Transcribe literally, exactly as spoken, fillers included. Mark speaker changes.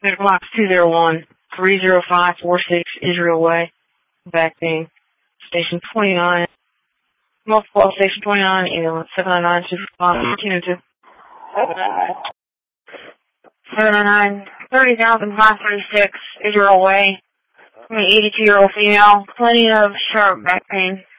Speaker 1: Box two zero one, three zero five four six Israel Way, back pain. Station twenty-nine, multiple station twenty-nine, ambulance seven nine nine two five fourteen oh two. seven nine nine, thirty thousand five thirty-six Israel Way, eighty-two-year-old female, plenty of sharp back pain.